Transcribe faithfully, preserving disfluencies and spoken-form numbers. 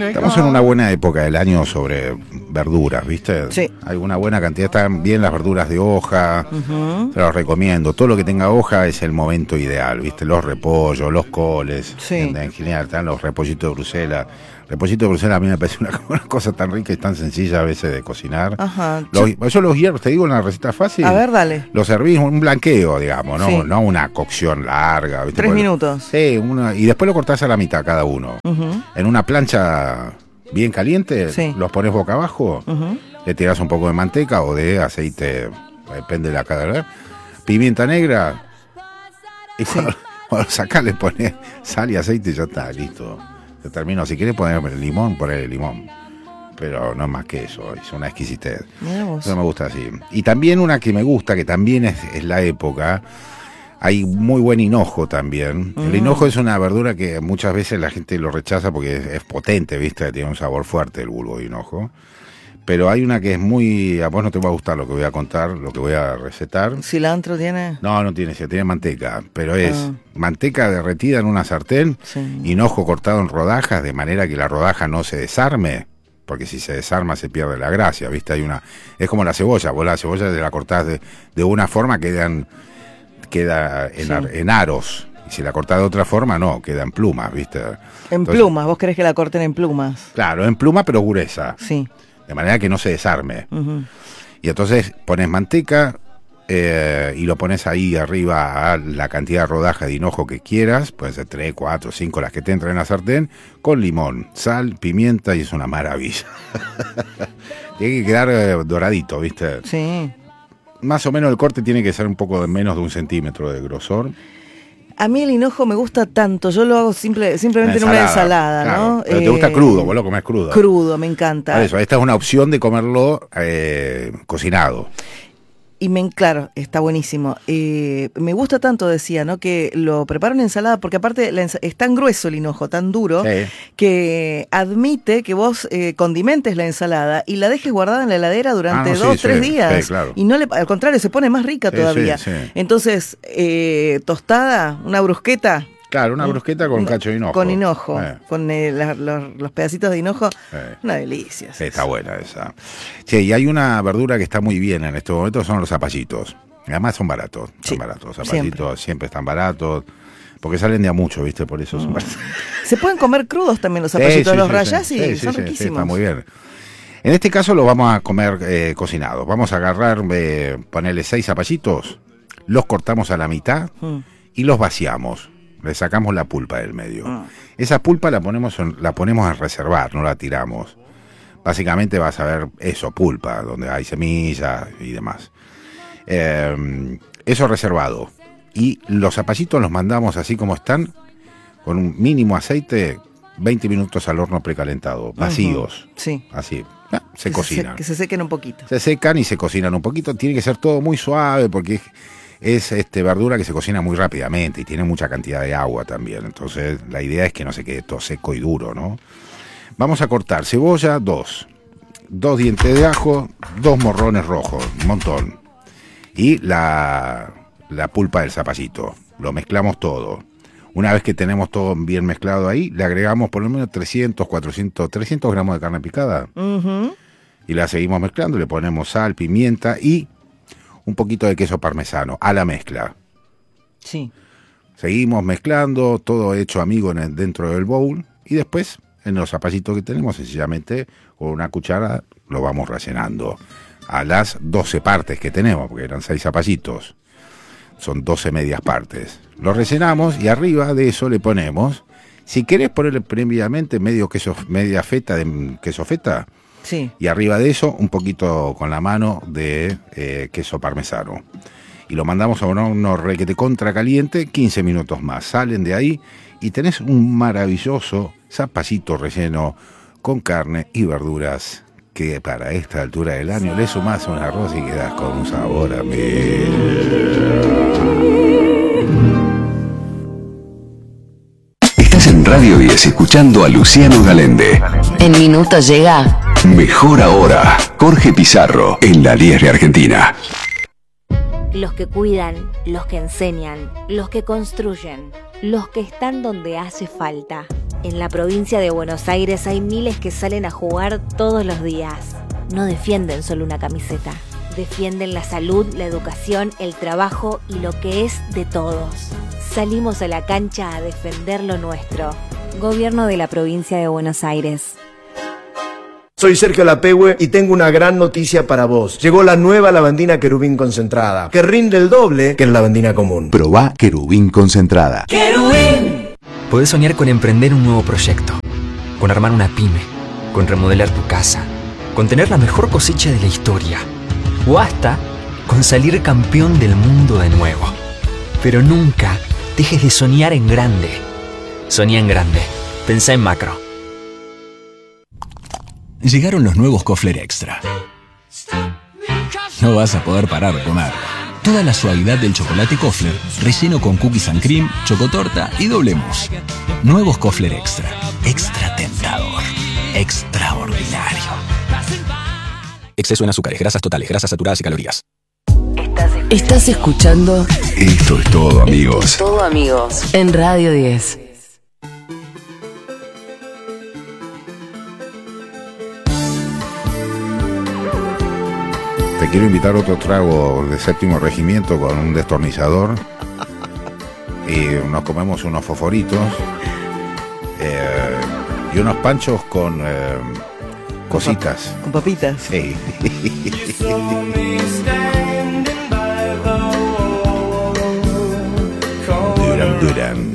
Estamos en una buena época del año sobre verduras, ¿viste? Sí. Hay una buena cantidad, están bien las verduras de hoja, Uh-huh. se los recomiendo. Todo lo que tenga hoja es el momento ideal, ¿viste? Los repollos, los coles, Sí. en, en general, están los repollitos de Bruselas. Repollito de Bruselas a mí me parece una, una cosa tan rica y tan sencilla a veces de cocinar. Ajá. Los, yo los hierros, te digo una receta fácil. A ver, dale. Los servís, un blanqueo, digamos, ¿no? Sí. No una cocción larga, ¿viste? Tres Porque- minutos. Sí, una, y después lo cortás a la mitad cada uno. Uh-huh. En una plancha bien caliente, Sí. los pones boca abajo, Uh-huh. le tirás un poco de manteca o de aceite, depende de la cadera, pimienta negra, y Sí. cuando, cuando lo sacás le pones sal y aceite y ya está, listo. Se terminó. Si querés poner limón, ponele limón. Pero no es más que eso, es una exquisitez. Mirá vos. Eso me gusta así. Y también una que me gusta, que también es, es la época, hay muy buen hinojo también. El Mm. hinojo es una verdura que muchas veces la gente lo rechaza porque es, es potente, ¿viste? Tiene un sabor fuerte el bulbo de hinojo. Pero hay una que es muy... A vos no te va a gustar lo que voy a contar, lo que voy a recetar. ¿Cilantro tiene? No, no tiene, tiene manteca, pero es Ah. manteca derretida en una sartén, Sí. hinojo cortado en rodajas, de manera que la rodaja no se desarme, porque si se desarma se pierde la gracia, ¿viste? Hay una... Es como la cebolla, vos la cebolla la cortás de, de una forma, quedan, queda en, Sí. ar- en aros, y si la cortás de otra forma, no, queda en plumas, ¿viste? En Entonces, plumas, vos querés que la corten en plumas. Claro, en pluma pero gruesa, Sí. de manera que no se desarme. Uh-huh. Y entonces pones manteca eh, y lo pones ahí arriba a la cantidad de rodajas de hinojo que quieras, puede ser tres, cuatro, cinco las que te entran en la sartén, con limón, sal, pimienta y es una maravilla. Tiene que quedar eh, doradito, ¿viste? Sí. Más o menos el corte tiene que ser un poco de menos de un centímetro de grosor. A mí el hinojo me gusta tanto, yo lo hago simple, simplemente en una ensalada, claro. ¿no? Pero te Eh, gusta crudo, vos lo comés crudo. Crudo, me encanta. Por eso, esta es una opción de comerlo eh, cocinado. Y me, claro, está buenísimo. Eh, me gusta tanto, decía, ¿no? Que lo preparo en ensalada, porque aparte la ensa- es tan grueso el hinojo, tan duro, Sí. que admite que vos eh, condimentes la ensalada y la dejes guardada en la heladera durante Ah, no, dos, sí, tres sí, días. sí, claro. Y no le, al contrario, se pone más rica Sí, todavía. sí, sí. Entonces, eh, tostada, una brusqueta. Claro, una un- brusqueta con un- cacho de hinojo. Con hinojo, Eh. con eh, la- los, los pedacitos de hinojo. Eh. Una delicia. Sí, está buena esa. Sí, y hay una verdura que está muy bien en estos momentos, son los zapallitos. Además son baratos, son Sí, baratos. Los zapallitos siempre. siempre. están baratos, porque salen de a mucho, ¿viste? Por eso son baratos. Se pueden comer crudos también los Sí, zapallitos, sí, los sí, rayás sí, y sí, son sí, sí, riquísimos. está muy bien. En este caso lo vamos a comer eh, cocinados. Vamos a agarrar, eh, ponerle seis zapallitos, los cortamos a la mitad Mm. y los vaciamos. Le sacamos la pulpa del medio. Mm. Esa pulpa la ponemos, en, la ponemos a reservar, no la tiramos. Básicamente vas a ver eso, pulpa, donde hay semillas y demás. Eh, eso reservado. Y los zapallitos los mandamos así como están, con un mínimo aceite, veinte minutos al horno precalentado, vacíos. Ujú. Sí. Así, ah, se Que cocinan. Se, que se sequen un poquito. Se secan y se cocinan un poquito. Tiene que ser todo muy suave porque es, es, este, verdura que se cocina muy rápidamente y tiene mucha cantidad de agua también. Entonces la idea es que no se quede todo seco y duro, ¿no? Vamos a cortar cebolla, dos. Dos dientes de ajo, dos morrones rojos, un montón. Y la, la pulpa del zapallito. Lo mezclamos todo. Una vez que tenemos todo bien mezclado ahí, le agregamos por lo menos trescientos, cuatrocientos, trescientos gramos de carne picada. Ujú. Y la seguimos mezclando, le ponemos sal, pimienta y un poquito de queso parmesano a la mezcla. Sí. Seguimos mezclando, todo hecho amigo en el- dentro del bowl. Y después, en los zapallitos que tenemos, sencillamente con una cuchara lo vamos rellenando a las doce partes que tenemos, porque eran seis zapallitos. Son doce medias partes. Lo rellenamos y arriba de eso le ponemos, si querés ponerle previamente medio queso, media feta de queso feta, Sí. y arriba de eso un poquito con la mano de eh, queso parmesano. Y lo mandamos a un horno requete contra caliente, quince minutos más. Salen de ahí y tenés un maravilloso zapallito relleno con carne y verduras que para esta altura del año le sumás un arroz y quedás con un sabor a Estás en Radio diez escuchando a Luciano Galende. En minutos llega Mejor ahora, Jorge Pizarro en la diez de Argentina. Los que cuidan, los que enseñan, los que construyen, los que están donde hace falta. En la provincia de Buenos Aires hay miles que salen a jugar todos los días. No defienden solo una camiseta. Defienden la salud, la educación, el trabajo y lo que es de todos. Salimos a la cancha a defender lo nuestro. Gobierno de la provincia de Buenos Aires. Soy Sergio Lapehue y tengo una gran noticia para vos. Llegó la nueva lavandina Querubín concentrada, que rinde el doble que la lavandina común. Probá Querubín concentrada. ¡Querubín! Podés soñar con emprender un nuevo proyecto, con armar una pyme, con remodelar tu casa, con tener la mejor cosecha de la historia, o hasta con salir campeón del mundo de nuevo. Pero nunca dejes de soñar en grande. Soñá en grande. Pensá en macro. Llegaron los nuevos Kofler Extra. No vas a poder parar de comer. Toda la suavidad del chocolate Kofler, relleno con cookies and cream, chocotorta y doble mousse. Nuevos Kofler Extra. Extra tentador. Extraordinario. Exceso en azúcares, grasas totales, grasas saturadas y calorías. Estás escuchando Esto es todo, amigos. Todo, amigos, en Radio diez. Te quiero invitar a otro trago de Séptimo Regimiento con un destornillador. Y nos comemos unos fosforitos. Eh, y unos panchos con eh, cositas. Con papitas. Sí. Duran Duran.